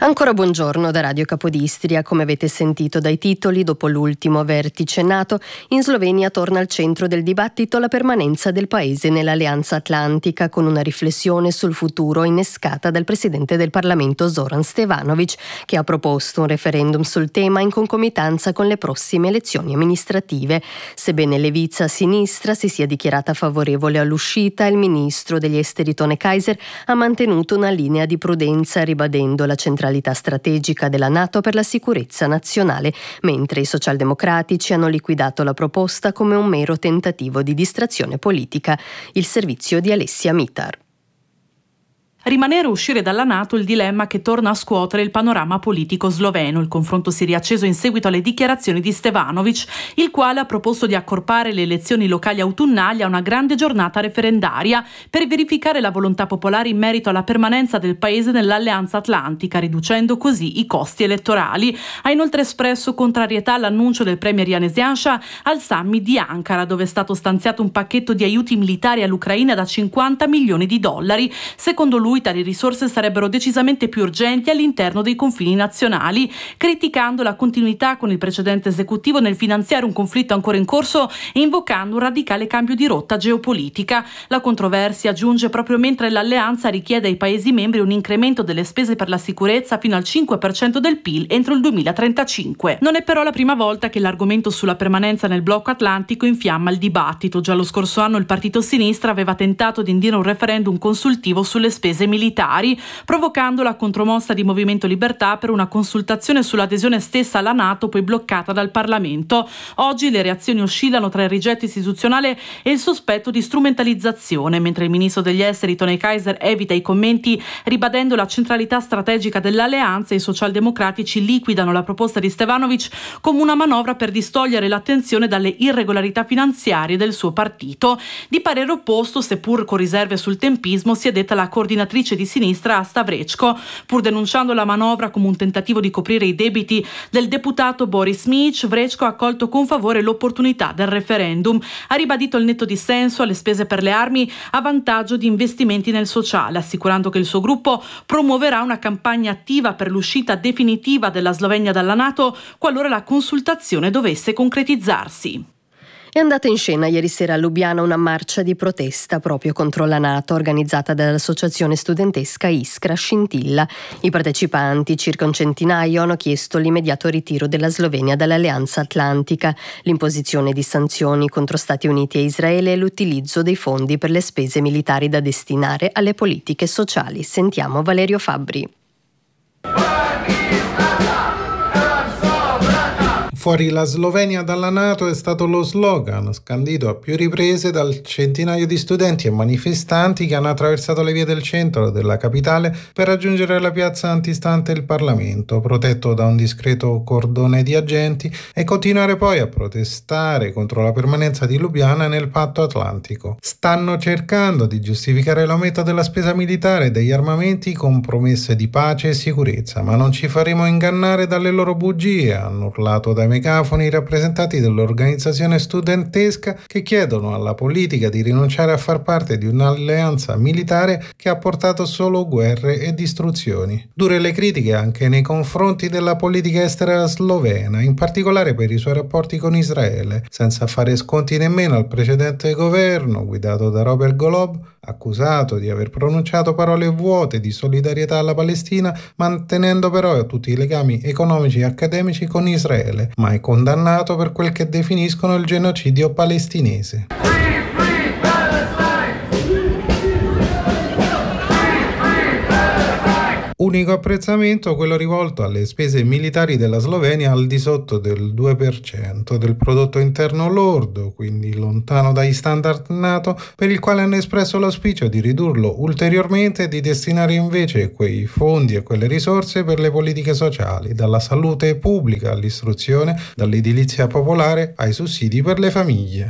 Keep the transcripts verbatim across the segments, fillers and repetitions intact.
Ancora buongiorno da Radio Capodistria. Come avete sentito dai titoli, dopo l'ultimo vertice NATO, in Slovenia torna al centro del dibattito la permanenza del paese nell'Alleanza Atlantica, con una riflessione sul futuro innescata dal presidente del Parlamento Zoran Stevanović, che ha proposto un referendum sul tema in concomitanza con le prossime elezioni amministrative. Sebbene Levica a sinistra si sia dichiarata favorevole all'uscita, il ministro degli esteri Tone Kaiser ha mantenuto una linea di prudenza, ribadendo la centralità strategica della NATO per la sicurezza nazionale, mentre i socialdemocratici hanno liquidato la proposta come un mero tentativo di distrazione politica. Il servizio di Alessia Mitar. Rimanere o uscire dalla NATO, il dilemma che torna a scuotere il panorama politico sloveno. Il confronto si è riacceso in seguito alle dichiarazioni di Stevanović, il quale ha proposto di accorpare le elezioni locali autunnali a una grande giornata referendaria per verificare la volontà popolare in merito alla permanenza del paese nell'Alleanza Atlantica, riducendo così i costi elettorali. Ha inoltre espresso contrarietà all'annuncio del premier Janez Janša al summit di Ankara, dove è stato stanziato un pacchetto di aiuti militari all'Ucraina da cinquanta milioni di dollari. Secondo lui tali risorse sarebbero decisamente più urgenti all'interno dei confini nazionali, criticando la continuità con il precedente esecutivo nel finanziare un conflitto ancora in corso e invocando un radicale cambio di rotta geopolitica. La controversia giunge proprio mentre l'alleanza richiede ai Paesi membri un incremento delle spese per la sicurezza fino al cinque per cento del P I L entro il duemilatrentacinque. Non è però la prima volta che l'argomento sulla permanenza nel blocco atlantico infiamma il dibattito. Già lo scorso anno il partito sinistra aveva tentato di indire un referendum consultivo sulle spese militari, provocando la contromossa di Movimento Libertà per una consultazione sull'adesione stessa alla NATO, poi bloccata dal Parlamento. Oggi le reazioni oscillano tra il rigetto istituzionale e il sospetto di strumentalizzazione, mentre il ministro degli esteri Tone Kaiser evita i commenti ribadendo la centralità strategica dell'alleanza. I socialdemocratici liquidano la proposta di Stevanović come una manovra per distogliere l'attenzione dalle irregolarità finanziarie del suo partito. Di parere opposto, seppur con riserve sul tempismo, si è detta la coordinatrice di sinistra Asta Vrečko, pur denunciando la manovra come un tentativo di coprire i debiti del deputato Boris Mić. Vrečko ha accolto con favore l'opportunità del referendum. Ha ribadito il netto dissenso alle spese per le armi a vantaggio di investimenti nel sociale, assicurando che il suo gruppo promuoverà una campagna attiva per l'uscita definitiva della Slovenia dalla NATO qualora la consultazione dovesse concretizzarsi. È andata in scena ieri sera a Lubiana una marcia di protesta proprio contro la NATO, organizzata dall'associazione studentesca Iskra Scintilla. I partecipanti, circa un centinaio, hanno chiesto l'immediato ritiro della Slovenia dall'Alleanza Atlantica, l'imposizione di sanzioni contro Stati Uniti e Israele e l'utilizzo dei fondi per le spese militari da destinare alle politiche sociali. Sentiamo Valerio Fabbri. Fuori la Slovenia dalla NATO è stato lo slogan scandito a più riprese dal centinaio di studenti e manifestanti che hanno attraversato le vie del centro della capitale per raggiungere la piazza antistante il Parlamento, protetto da un discreto cordone di agenti, e continuare poi a protestare contro la permanenza di Lubiana nel patto atlantico. Stanno cercando di giustificare l'aumento della spesa militare e degli armamenti con promesse di pace e sicurezza, ma non ci faremo ingannare dalle loro bugie, hanno urlato dai megafoni i rappresentanti dell'organizzazione studentesca, che chiedono alla politica di rinunciare a far parte di un'alleanza militare che ha portato solo guerre e distruzioni. Dure le critiche anche nei confronti della politica estera slovena, in particolare per i suoi rapporti con Israele, senza fare sconti nemmeno al precedente governo guidato da Robert Golob, accusato di aver pronunciato parole vuote di solidarietà alla Palestina, mantenendo però tutti i legami economici e accademici con Israele, ma è condannato per quel che definiscono il genocidio palestinese. Unico apprezzamento quello rivolto alle spese militari della Slovenia al di sotto del due per cento del prodotto interno lordo, quindi lontano dagli standard NATO, per il quale hanno espresso l'auspicio di ridurlo ulteriormente e di destinare invece quei fondi e quelle risorse per le politiche sociali, dalla salute pubblica all'istruzione, dall'edilizia popolare ai sussidi per le famiglie.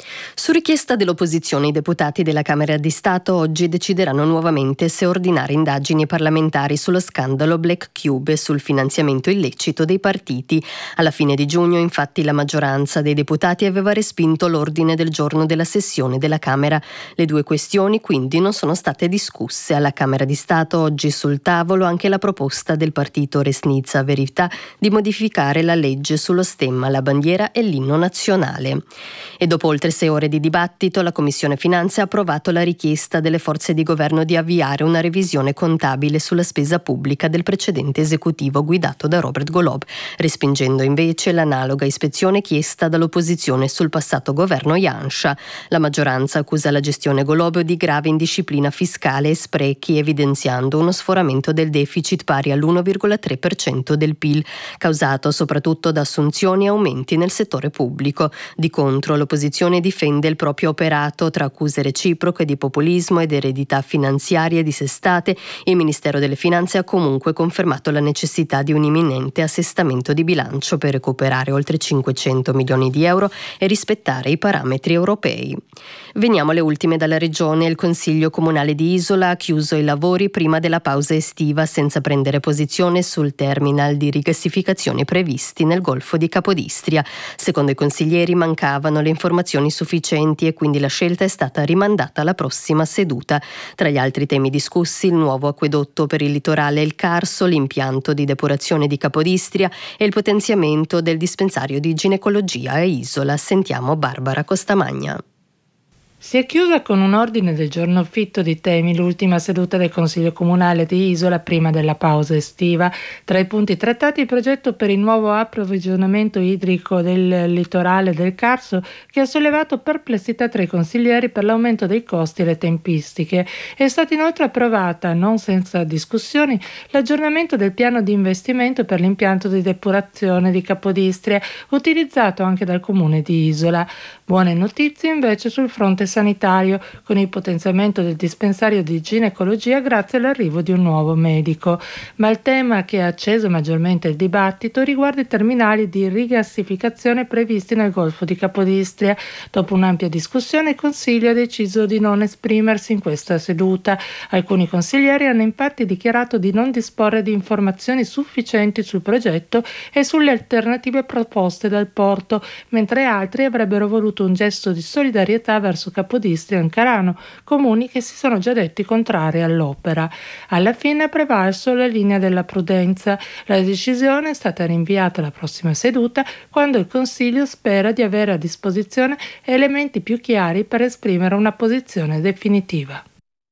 Su richiesta dell'opposizione, i deputati della Camera di Stato oggi decideranno nuovamente se ordinare indagini parlamentari sullo scandalo Black Cube e sul finanziamento illecito dei partiti. Alla fine di giugno, infatti, la maggioranza dei deputati aveva respinto l'ordine del giorno della sessione della Camera. Le due questioni quindi non sono state discusse. Alla Camera di Stato oggi sul tavolo anche la proposta del partito Resnica Verità di modificare la legge sullo stemma, la bandiera e l'inno nazionale. E dopo oltre sei ore di dibattito, la Commissione Finanze ha approvato la richiesta delle forze di governo di avviare una revisione contabile sulla spesa pubblica del precedente esecutivo guidato da Robert Golob, respingendo invece l'analoga ispezione chiesta dall'opposizione sul passato governo Janša. La maggioranza accusa la gestione Golob di grave indisciplina fiscale e sprechi, evidenziando uno sforamento del deficit pari all'uno virgola tre per cento del P I L, causato soprattutto da assunzioni e aumenti nel settore pubblico. Di contro, l'opposizione difende il proprio operato tra accuse reciproche di populismo ed eredità finanziarie dissestate. Il Ministero delle Finanze ha comunque confermato la necessità di un imminente assestamento di bilancio per recuperare oltre cinquecento milioni di euro e rispettare i parametri europei. Veniamo alle ultime dalla regione. Il Consiglio Comunale di Isola ha chiuso i lavori prima della pausa estiva senza prendere posizione sul terminal di rigassificazione previsti nel Golfo di Capodistria. Secondo i consiglieri mancavano le informazioni sufficienti e quindi la scelta è stata rimandata alla prossima seduta. Tra gli altri temi discussi, il nuovo acquedotto per il litorale El Carso, l'impianto di depurazione di Capodistria e il potenziamento del dispensario di ginecologia a Isola. Sentiamo Barbara Costamagna. Si è chiusa con un ordine del giorno fitto di temi l'ultima seduta del Consiglio Comunale di Isola prima della pausa estiva. Tra i punti trattati il progetto per il nuovo approvvigionamento idrico del litorale del Carso, che ha sollevato perplessità tra i consiglieri per l'aumento dei costi e le tempistiche. È stata inoltre approvata, non senza discussioni, l'aggiornamento del piano di investimento per l'impianto di depurazione di Capodistria, utilizzato anche dal Comune di Isola. Buone notizie invece sul fronte sanitario, con il potenziamento del dispensario di ginecologia grazie all'arrivo di un nuovo medico. Ma il tema che ha acceso maggiormente il dibattito riguarda i terminali di rigassificazione previsti nel Golfo di Capodistria. Dopo un'ampia discussione, il Consiglio ha deciso di non esprimersi in questa seduta. Alcuni consiglieri hanno infatti dichiarato di non disporre di informazioni sufficienti sul progetto e sulle alternative proposte dal porto, mentre altri avrebbero voluto un gesto di solidarietà verso Capodistria e Ancarano, comuni che si sono già detti contrari all'opera. Alla fine ha prevalso la linea della prudenza. La decisione è stata rinviata alla prossima seduta, quando il Consiglio spera di avere a disposizione elementi più chiari per esprimere una posizione definitiva.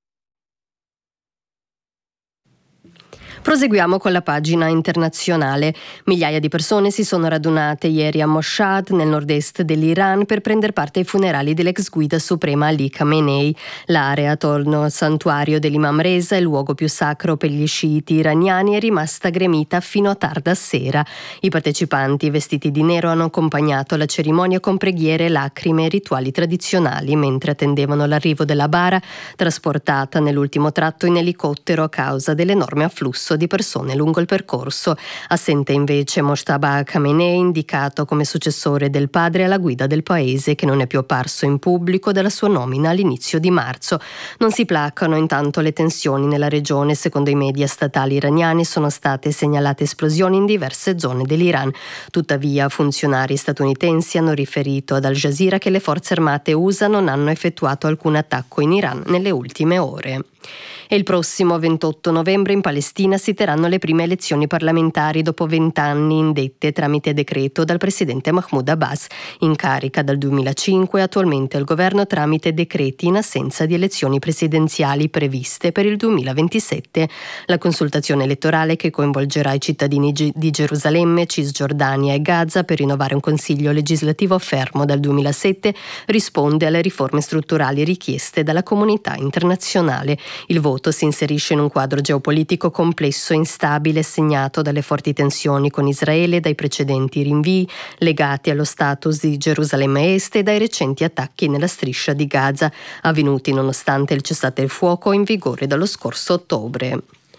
Proseguiamo con la pagina internazionale. Migliaia di persone si sono radunate ieri a Mashhad, nel nord-est dell'Iran, per prendere parte ai funerali dell'ex guida suprema Ali Khamenei. L'area attorno al santuario dell'Imam Reza, il luogo più sacro per gli sciiti iraniani, è rimasta gremita fino a tarda sera. I partecipanti, vestiti di nero, hanno accompagnato la cerimonia con preghiere, lacrime e rituali tradizionali, mentre attendevano l'arrivo della bara, trasportata nell'ultimo tratto in elicottero a causa dell'enorme afflusso di persone lungo il percorso. Assente invece Mojtaba Khamenei, indicato come successore del padre alla guida del paese, che non è più apparso in pubblico dalla sua nomina all'inizio di marzo. Non si placano intanto le tensioni nella regione. Secondo i media statali iraniani sono state segnalate esplosioni in diverse zone dell'Iran. Tuttavia, funzionari statunitensi hanno riferito ad Al Jazeera che le forze armate U S A non hanno effettuato alcun attacco in Iran nelle ultime ore. E il prossimo ventotto novembre in Palestina si terranno le prime elezioni parlamentari dopo vent'anni indette tramite decreto dal presidente Mahmoud Abbas, in carica dal duemilacinque, attualmente al governo tramite decreti in assenza di elezioni presidenziali previste per il duemilaventisette. La consultazione elettorale, che coinvolgerà i cittadini di Gerusalemme, Cisgiordania e Gaza per rinnovare un consiglio legislativo fermo dal duemilasette, risponde alle riforme strutturali richieste dalla comunità internazionale. Il voto si inserisce in un quadro geopolitico complesso e instabile, segnato dalle forti tensioni con Israele e dai precedenti rinvii legati allo status di Gerusalemme Est e dai recenti attacchi nella striscia di Gaza, avvenuti nonostante il cessate il fuoco in vigore dallo scorso ottobre.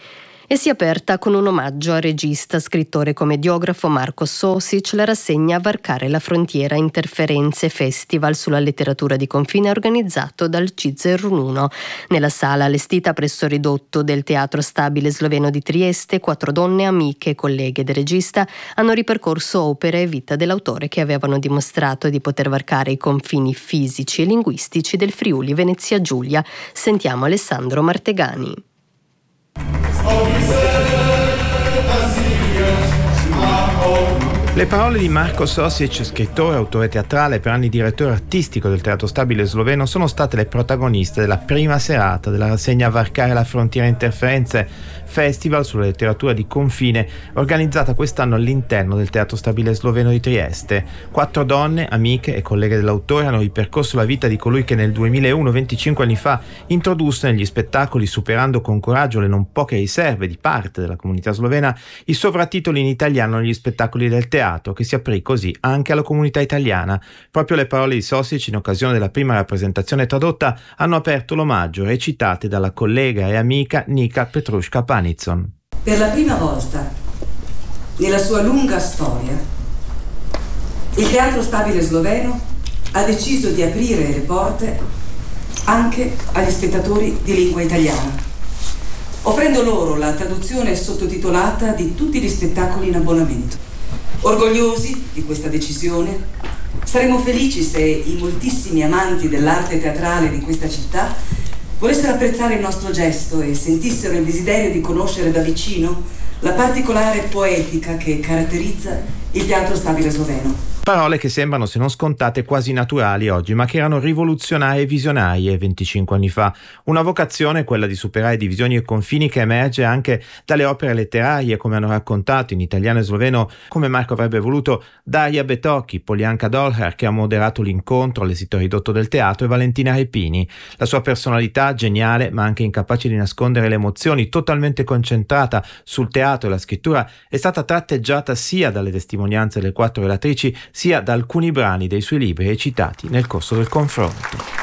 E si è aperta con un omaggio al regista, scrittore e commediografo Marko Sosic, la rassegna Varcare la frontiera, interferenze, festival sulla letteratura di confine organizzato dal Cizer uno. Nella sala allestita presso il ridotto del Teatro Stabile Sloveno di Trieste, quattro donne amiche e colleghe del regista hanno ripercorso opere e vita dell'autore che avevano dimostrato di poter varcare i confini fisici e linguistici del Friuli Venezia Giulia. Sentiamo Alessandro Martegani. Le parole di Marko Sosic, scrittore, autore teatrale e per anni direttore artistico del Teatro Stabile Sloveno, sono state le protagoniste della prima serata della rassegna Varcare la frontiera interferenze, festival sulla letteratura di confine, organizzata quest'anno all'interno del Teatro Stabile Sloveno di Trieste. Quattro donne, amiche e colleghe dell'autore, hanno ripercorso la vita di colui che nel duemilauno, venticinque anni fa, introdusse negli spettacoli, superando con coraggio le non poche riserve di parte della comunità slovena, i sovrattitoli in italiano negli spettacoli del teatro, che si aprì così anche alla comunità italiana. Proprio le parole di Sosic in occasione della prima rappresentazione tradotta hanno aperto l'omaggio, recitate dalla collega e amica Nika Petrushka Panizon. Per la prima volta nella sua lunga storia, il Teatro Stabile Sloveno ha deciso di aprire le porte anche agli spettatori di lingua italiana, offrendo loro la traduzione sottotitolata di tutti gli spettacoli in abbonamento. Orgogliosi di questa decisione, saremmo felici se i moltissimi amanti dell'arte teatrale di questa città volessero apprezzare il nostro gesto e sentissero il desiderio di conoscere da vicino la particolare poetica che caratterizza il Teatro Stabile Sloveno. Parole che sembrano, se non scontate, quasi naturali oggi, ma che erano rivoluzionarie e visionarie venticinque anni fa. Una vocazione, quella di superare divisioni e confini, che emerge anche dalle opere letterarie, come hanno raccontato in italiano e sloveno, come Marco avrebbe voluto, Daria Betocchi, Polianka Dolhar, che ha moderato l'incontro all'esito ridotto del teatro, e Valentina Repini. La sua personalità, geniale ma anche incapace di nascondere le emozioni, totalmente concentrata sul teatro e la scrittura, è stata tratteggiata sia dalle testimonianze delle quattro relatrici, sia da alcuni brani dei suoi libri recitati nel corso del confronto.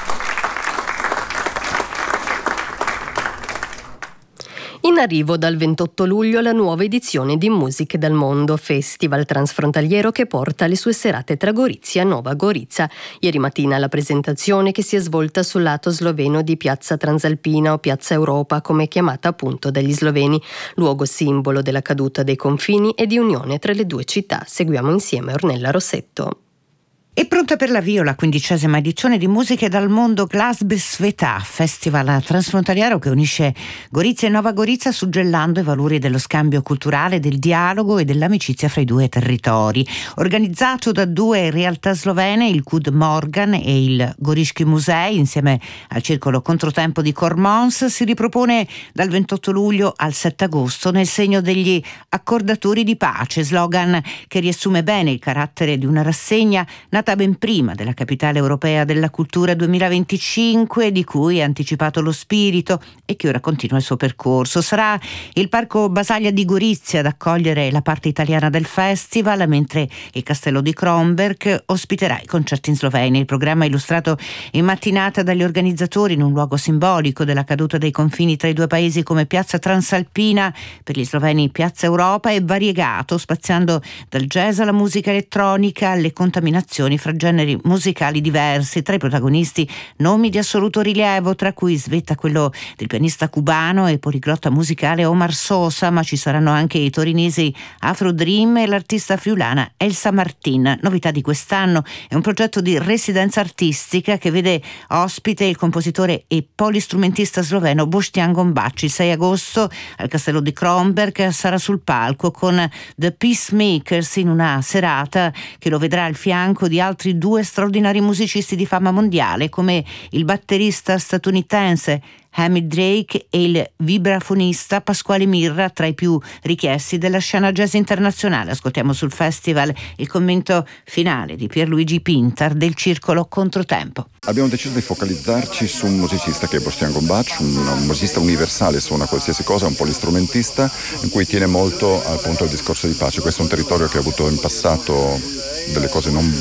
In arrivo dal ventotto luglio la nuova edizione di Musiche dal Mondo, festival transfrontaliero che porta le sue serate tra Gorizia e Nova Gorica. Ieri mattina la presentazione, che si è svolta sul lato sloveno di Piazza Transalpina o Piazza Europa, come è chiamata appunto dagli sloveni, luogo simbolo della caduta dei confini e di unione tra le due città. Seguiamo insieme Ornella Rossetto. È pronta per l'avvio la quindicesima edizione di Musiche dal Mondo Glazbe Sveta, festival transfrontaliero che unisce Gorizia e Nova Gorica, suggellando i valori dello scambio culturale, del dialogo e dell'amicizia fra i due territori. Organizzato da due realtà slovene, il Kud Morgan e il Goriški Muzej, insieme al Circolo Controtempo di Kormons, si ripropone dal ventotto luglio al sette agosto nel segno degli accordatori di pace, slogan che riassume bene il carattere di una rassegna nata ben prima della Capitale Europea della Cultura duemilaventicinque, di cui ha anticipato lo spirito e che ora continua il suo percorso. Sarà il Parco Basaglia di Gorizia ad accogliere la parte italiana del festival, mentre il Castello di Kromberk ospiterà i concerti in Slovenia. Il programma illustrato in mattinata dagli organizzatori in un luogo simbolico della caduta dei confini tra i due paesi come Piazza Transalpina, per gli sloveni Piazza Europa, è variegato, spaziando dal jazz alla musica elettronica alle contaminazioni fra generi musicali diversi. Tra i protagonisti nomi di assoluto rilievo, tra cui svetta quello del pianista cubano e poliglotta musicale Omar Sosa, ma ci saranno anche i torinesi Afro Dream e l'artista friulana Elsa Martin. Novità di quest'anno è un progetto di residenza artistica che vede ospite il compositore e polistrumentista sloveno Boštjan Gombač. Il sei agosto al Castello di Kromberk sarà sul palco con The Peacemakers in una serata che lo vedrà al fianco di altri due straordinari musicisti di fama mondiale, come il batterista statunitense Hamid Drake e il vibrafonista Pasquale Mirra, tra i più richiesti della scena jazz internazionale. Ascoltiamo sul festival il commento finale di Pierluigi Pintar del Circolo Controtempo. Abbiamo deciso di focalizzarci su un musicista che è Boštjan Gombač, un, un musicista universale, suona qualsiasi cosa, un polistrumentista in cui tiene molto appunto al discorso di pace. Questo è un territorio che ha avuto in passato delle cose non